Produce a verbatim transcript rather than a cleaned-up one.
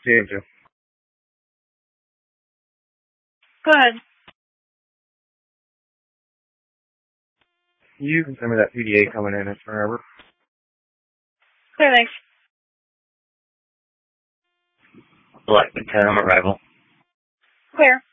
See you, Joe. Go ahead. You can send me that P D A coming in. It's forever. Clear, thanks. Select ten on arrival. Clear.